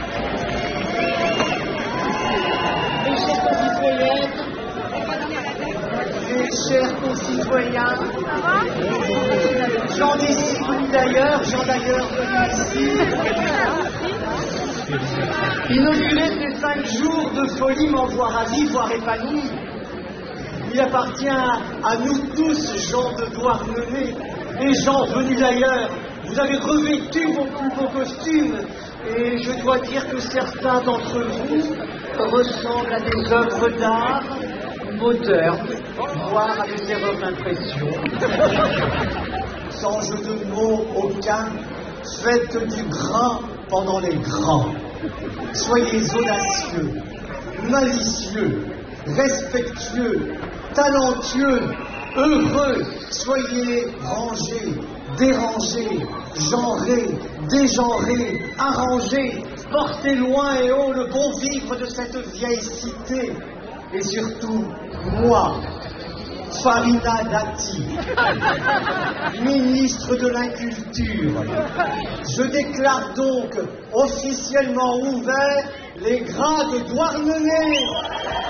Mes chers concitoyens, gens d'ici venus d'ailleurs, gens d'ailleurs venus ici, inaugurer ces 5 jours de folie m'envoie ravi, voire épanoui. Il appartient à nous tous, gens de Douarnenez, et gens venus d'ailleurs. Vous avez revêtu vos plus beaux costumes, et je dois dire que certains d'entre vous ressemblent à des œuvres d'art modernes, voire à des erreurs d'impression. Sans jeu de mots aucun, faites du grain pendant les grands. Soyez audacieux, malicieux, respectueux, talentueux, heureux, soyez rangés, dérangés, genrés, dégenrés, arrangés, portez loin et haut le bon vivre de cette vieille cité. Et surtout, moi, Farina Dati, ministre de l'Inculture, je déclare donc officiellement ouvert les grades Douarnenez.